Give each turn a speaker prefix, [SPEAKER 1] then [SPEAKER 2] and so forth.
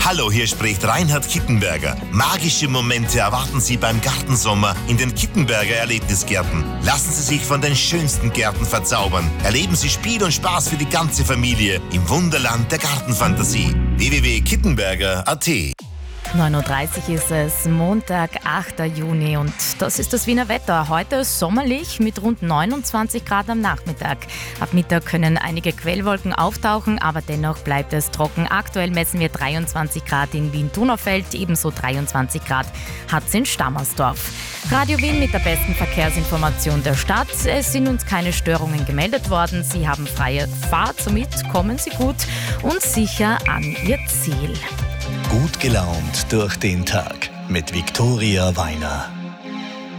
[SPEAKER 1] Hallo, hier spricht Reinhard Kittenberger. Magische Momente erwarten Sie beim Gartensommer in den Kittenberger Erlebnisgärten. Lassen Sie sich von den schönsten Gärten verzaubern. Erleben Sie Spiel und Spaß für die ganze Familie im Wunderland der Gartenfantasie. www.kittenberger.at
[SPEAKER 2] 9.30 Uhr ist es, Montag, 8. Juni und das ist das Wiener Wetter. Heute sommerlich mit rund 29 Grad am Nachmittag. Ab Mittag können einige Quellwolken auftauchen, aber dennoch bleibt es trocken. Aktuell messen wir 23 Grad in Wien-Donaufeld, ebenso 23 Grad hat es in Stammersdorf. Radio Wien mit der besten Verkehrsinformation der Stadt. Es sind uns keine Störungen gemeldet worden. Sie haben freie Fahrt, somit kommen Sie gut und sicher an Ihr Ziel.
[SPEAKER 3] Gut gelaunt durch den Tag mit Viktoria Weiner.